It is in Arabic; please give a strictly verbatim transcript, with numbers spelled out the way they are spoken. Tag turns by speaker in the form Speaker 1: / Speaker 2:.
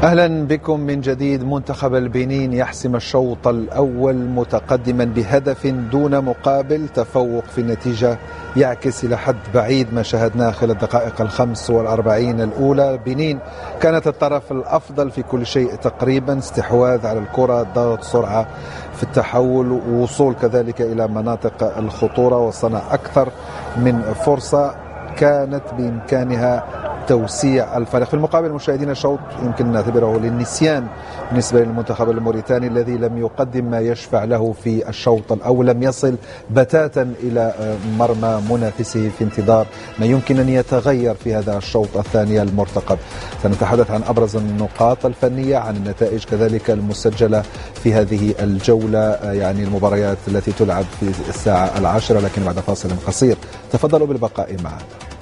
Speaker 1: أهلا بكم من جديد. منتخب البنين يحسم الشوط الأول متقدما بهدف دون مقابل، تفوق في النتيجة يعكس إلى حد بعيد ما شاهدناه خلال الدقائق الخمس والأربعين الأولى. بنين كانت الطرف الأفضل في كل شيء تقريبا، استحواذ على الكرة، ضغط، سرعة في التحول، ووصول كذلك إلى مناطق الخطورة، وصنع أكثر من فرصة كانت بإمكانها توسيع الفارق. في المقابل مشاهدينا الشوط يمكن نعتبره للنسيان بالنسبة للمنتخب الموريتاني الذي لم يقدم ما يشفع له في الشوط الأول، لم يصل بتاتا إلى مرمى منافسه في انتظار ما يمكن أن يتغير في هذا الشوط الثاني المرتقب. سنتحدث عن أبرز النقاط الفنية، عن النتائج كذلك المسجلة في هذه الجولة، يعني المباريات التي تلعب في الساعة العاشرة لكن بعد فاصل قصير. تفضلوا بالبقاء معنا.